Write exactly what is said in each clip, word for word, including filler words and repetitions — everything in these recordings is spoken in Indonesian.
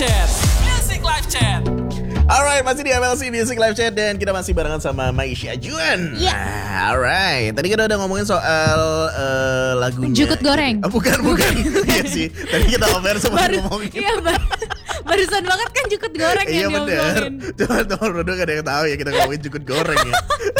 Chat. Music Live Chat. Alright, masih di M L C Music Live Chat dan kita masih barengan sama Maisha Juan. Iya. Nah, alright, tadi kita udah ngomongin soal uh, lagunya. Jukut goreng. Oh, bukan, bukan. Iya sih. Tadi kita over sempat Baru, ngomongin. iya, bar- barusan banget kan jukut goreng Iya yang bener. diomongin. Teman-teman produk gak ada yang tahu ya kita ngomongin jukut goreng ya.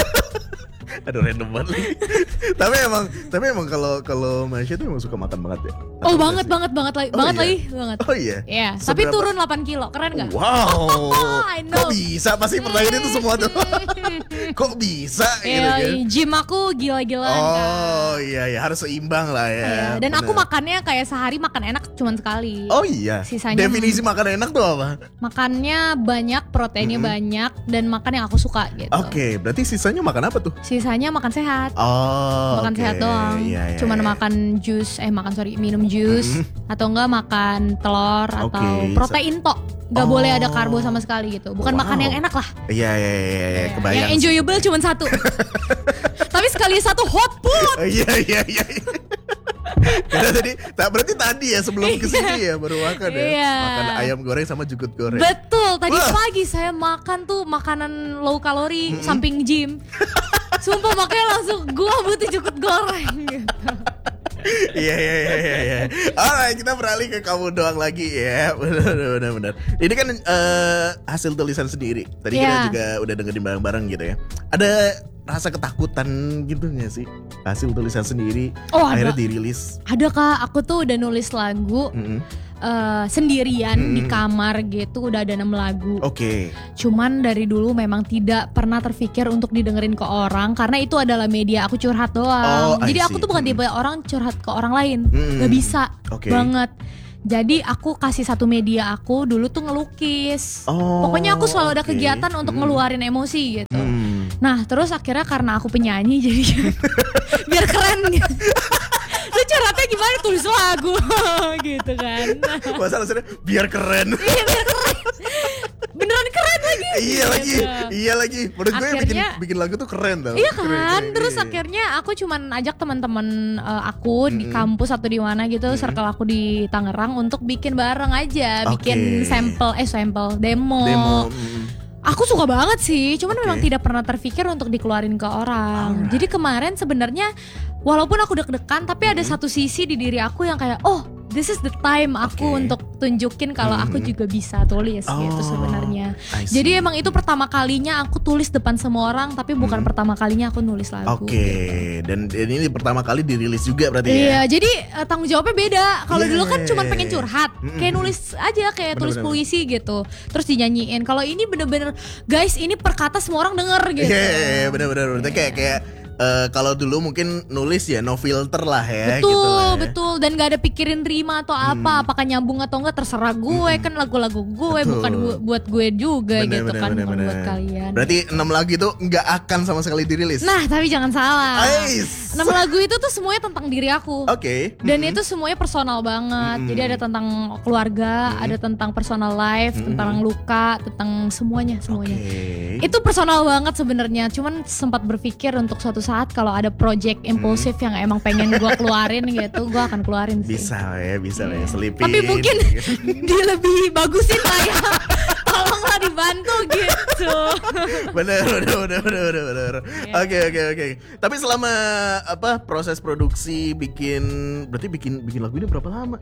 Aduh random banget lagi. Tapi emang Tapi emang kalau kalau Maisha tuh emang suka makan banget ya. Oh Atau banget sih? banget banget lagi, Oh, banget iya? lagi, banget. Oh iya. Iya, tapi Seberapa- turun delapan kilo, keren gak? Wow. I know. Kok bisa? Pasti pertanyaan itu semua tuh. Kok bisa gitu Iya, kan? gym aku gila-gilaan kan. Oh iya ya harus seimbang lah ya. Iya, dan aku Bener. makannya kayak sehari makan enak cuman sekali. Oh iya. Sisanya- Definisi makan enak tuh apa? Makannya banyak, proteinnya Mm-mm. banyak, dan makan yang aku suka gitu. Oke, berarti sisanya makan apa tuh? Sisanya makan sehat. Oh, Makan oke. sehat doang. Iya, iya, Cuman iya. makan jus, eh makan sorry minum jus, atau enggak makan telur atau Oke, protein tok. Gak Oh. boleh ada karbo sama sekali gitu. Bukan Wow. makan yang enak lah. Iya iya iya, iya, iya. kebayang. Yang enjoyable cuma satu. Tapi sekali satu hot food. Oh, iya iya iya. Karena tadi, tak berarti tadi ya sebelum kesini ya baru makan ya. Iya. Makan ayam goreng sama jukut goreng. Betul. Tadi Wah. pagi saya makan tuh makanan low kalori samping gym. Sumpah makanya langsung gua butuh jukut goreng gitu. Iya iya iya iya. iya. Alright, kita beralih ke kamu doang lagi ya. Benar benar benar. Ini kan eh, hasil tulisan sendiri. Tadi kita Iya. juga udah dengerin bareng-bareng gitu ya. Ada rasa ketakutan gitu gak sih hasil tulisan sendiri Oh, akhirnya ada. dirilis? Ada Kak, aku tuh udah nulis lagu Mm-mm. eh, sendirian di Mm-mm. kamar gitu, udah ada enam lagu. Oke. Cuman dari dulu memang tidak pernah terpikir untuk didengerin ke orang karena itu adalah media aku curhat doang. Oh, I Jadi see. aku tuh bukan Mm. tipe orang curhat ke orang lain, Mm. gak bisa Oke. banget. Jadi aku kasih satu media aku dulu tuh ngelukis. Oh, Pokoknya aku selalu ada oke. kegiatan untuk Mm. ngeluarin emosi gitu. Hmm. Nah terus akhirnya karena aku penyanyi jadi biar keren gitu. Lu curhatnya gimana tulis lagu gitu kan. Masalah sebenarnya biar keren. Iya biar keren. Beneran keren lagi. Iya lagi, Gitu. iya lagi. Menurut gue yang bikin Akhirnya- bikin lagu tuh keren tau. Iya Keren, kan, keren, terus iya. akhirnya aku cuman ajak teman-teman eh, aku di Mm-mm. kampus atau di mana gitu, Mm-mm. circle aku di Tangerang untuk bikin bareng aja, Oke. bikin sampel, eh sampel, demo. Demo. mm. Aku suka banget sih, cuman Oke. memang tidak pernah terpikir untuk dikeluarin ke orang. Alright. Jadi kemarin sebenarnya walaupun aku deg-degan, tapi ada Mm-mm. satu sisi di diri aku yang kayak, oh this is the time aku Oke. untuk tunjukin kalau aku Mm-mm. juga bisa tulis gitu Oh, sebenarnya. I see. Jadi emang itu pertama kalinya aku tulis depan semua orang, tapi bukan Hmm. pertama kalinya aku nulis lagu. Oke, gitu. dan dan ini pertama kali dirilis juga berarti Iya, ya. jadi eh, tanggung jawabnya beda. Kalau Iya. dulu kan cuma pengen curhat, Mm-mm. kayak nulis aja, kayak tulis Bener-bener. puisi gitu, terus dinyanyiin. Kalau ini bener-bener, guys, ini perkata semua orang denger gitu. Iya, benar-benar. Berarti kayak kayak eh, kalau dulu mungkin nulis ya no filter lah ya. Betul, gitu lah ya. betul. Dan gak ada pikirin rima atau apa, apakah nyambung atau enggak terserah gue, kan lagu-lagu gue, Betul. bukan gu- buat gue juga Bener, gitu bener, kan, bener, bukan bener. buat kalian. Berarti enam lagu itu nggak akan sama sekali dirilis. Nah, tapi jangan salah. Ais. Enam lagu itu tuh semuanya tentang diri aku. Oke. Dan Mm-mm. itu semuanya personal banget. Mm-mm. Jadi ada tentang keluarga, ada tentang personal life, Mm-mm. tentang luka, tentang semuanya, semuanya. Oke. Itu personal banget sebenarnya. Cuman sempat berpikir untuk suatu saat kalau ada project impulsif yang emang pengen gua keluarin gitu, gua akan keluarin sih. Bisa lah ya, bisa lah ya selipin. Tapi mungkin dia lebih bagusin lah ya. Tolonglah dibantu gitu. bener bener bener bener bener bener. Oke oke oke. Tapi selama apa proses produksi bikin berarti bikin bikin lagu ini berapa lama?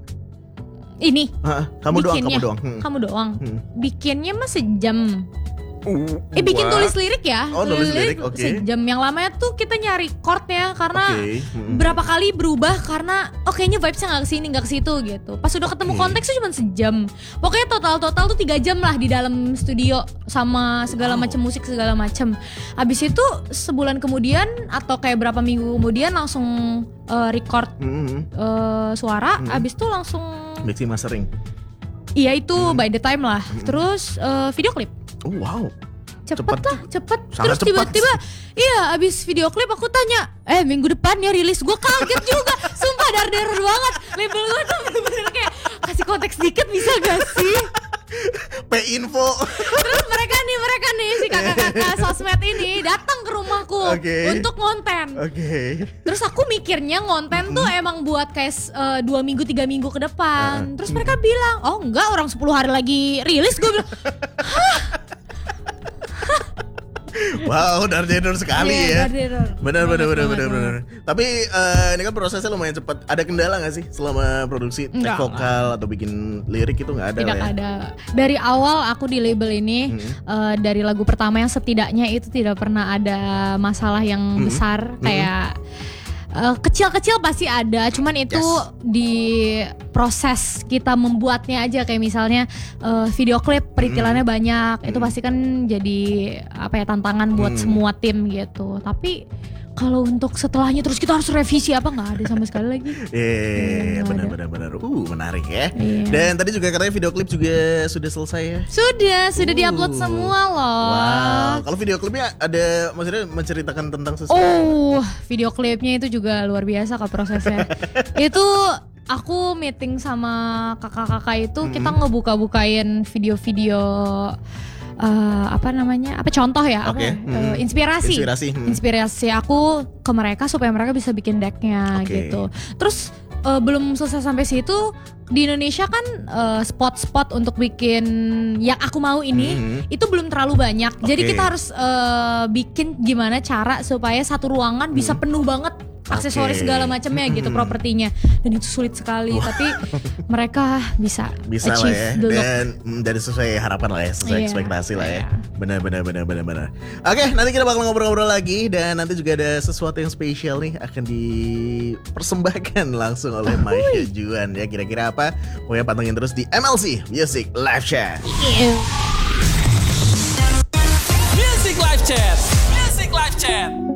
Ini Hah, kamu doang kamu bikinnya, doang. Hmm. Kamu doang. Hmm. Bikinnya mah sejam. Uh, Eh bikin wah. tulis lirik ya. Oh, nulis lirik, oke. Sejam. Yang lamanya tuh kita nyari chordnya karena Oke. Mm-mm. berapa kali berubah karena oh kayaknya vibesnya nggak kesini nggak kesitu gitu. Pas udah ketemu Oke. konteksnya cuma sejam. Pokoknya total total tuh tiga jam lah di dalam studio sama segala Wow. macam musik segala macam. Abis itu sebulan kemudian atau kayak berapa minggu kemudian langsung eh, record Mm-mm. eh, suara. Mm-mm. Abis itu langsung Mixing mastering. iya itu Mm. by the time lah. Mm-mm. Terus eh, video klip. Oh wow. Cepet Cepet lah, cepet. Sangat Terus cepat tiba-tiba, iya abis video klip aku tanya, eh minggu depan ya rilis. Gue kaget juga, sumpah dar-dar banget. Label gue tuh bener-bener kayak, kasih konteks dikit bisa gak sih? P info. Terus mereka nih, mereka nih si kakak-kakak sosmed ini datang ke rumahku Oke. untuk ngonten. Oke. Terus aku mikirnya ngonten tuh emang buat kayak uh, dua minggu tiga minggu ke depan. Terus mereka bilang, oh enggak, orang sepuluh hari lagi rilis. Gue bilang, Wow, Dardenur sekali Iya, ya. Dardenur. Benar, benar, Banget, benar, banget, benar, benar. Tapi eh, ini kan prosesnya lumayan cepat. Ada kendala nggak sih selama produksi take Enggak, vokal atau bikin lirik itu nggak ada Tidak lah ya? ada. Dari awal aku di label ini uh, dari lagu pertama yang setidaknya itu tidak pernah ada masalah yang besar kayak uh, kecil-kecil pasti ada. Cuman itu Yes. di proses kita membuatnya aja, kayak misalnya uh, video klip perintilannya banyak. Itu pasti kan jadi apa ya, tantangan buat semua tim gitu. Tapi kalau untuk setelahnya terus kita harus revisi apa, nggak ada sama sekali lagi. Iya, nggak benar, ada. benar, benar. Uh, menarik ya. Iya. Dan tadi juga katanya video klip juga sudah selesai ya. Sudah, sudah Uh. diupload semua loh. Wow. Kalau video klipnya ada, maksudnya menceritakan tentang sesuatu. Oh, video klipnya itu juga luar biasa kak prosesnya. Itu aku meeting sama kakak-kakak itu, kita ngebuka-bukain video-video eh, apa namanya? Apa contoh ya? Apa Oke. ya? Hmm. Eh, inspirasi. Inspirasi, hmm. Inspirasi aku ke mereka supaya mereka bisa bikin decknya Oke. gitu. Terus eh, belum selesai sampai situ, di Indonesia kan eh, spot-spot untuk bikin yang aku mau ini Hmm. itu belum terlalu banyak. Jadi Oke. kita harus eh, bikin gimana cara supaya satu ruangan bisa penuh banget aksesoris Oke. segala macamnya gitu, Hmm. propertinya. Dan itu sulit sekali, tapi mereka bisa, Bisa lah achieve ya. the look. Dan mm, dari sesuai harapan lah ya, sesuai Iya, ekspektasi lah ya. iya. Benar, benar, benar, benar, benar. Oke, nanti kita bakal ngobrol-ngobrol lagi dan nanti juga ada sesuatu yang spesial nih akan dipersembahkan langsung oleh Maisha Juan ya. Kira-kira apa? Pokoknya pantengin terus di M L C Music Live Chat. Music Live Chat. Music Live Chat.